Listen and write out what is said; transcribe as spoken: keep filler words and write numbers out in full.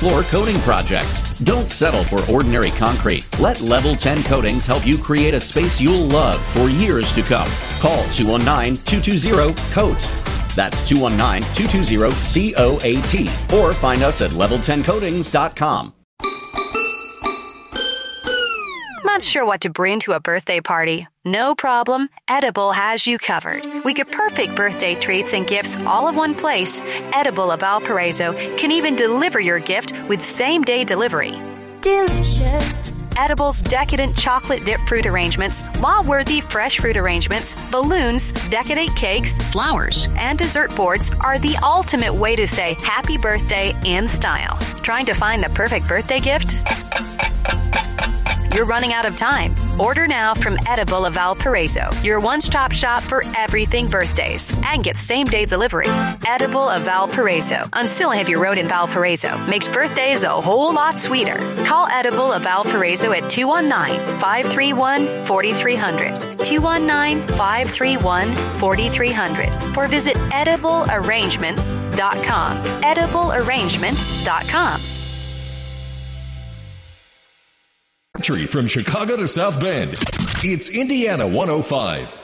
floor coating project. Don't settle for ordinary concrete. Let Level ten Coatings help you create a space you'll love for years to come. Call two one nine, two two zero, COAT. That's two one nine, two two zero, C O A T. Or find us at level ten coatings dot com. Not sure what to bring to a birthday party? No problem. Edible has you covered. We get perfect birthday treats and gifts all in one place. Edible of Valparaiso can even deliver your gift with same-day delivery. Delicious. Edible's decadent chocolate dip fruit arrangements, law-worthy fresh fruit arrangements, balloons, decadent cakes, flowers, and dessert boards are the ultimate way to say happy birthday in style. Trying to find the perfect birthday gift? You're running out of time. Order now from Edible of Valparaiso, your one-stop shop for everything birthdays, and get same-day delivery. Edible of Valparaiso on Stillahavy Road in Valparaiso makes birthdays a whole lot sweeter. Call Edible of Valparaiso at two one nine, five three one, four three zero zero, two one nine, five three one, four three zero zero, or visit edible arrangements dot com. edible arrangements dot com. From Chicago to South Bend, it's Indiana one oh five.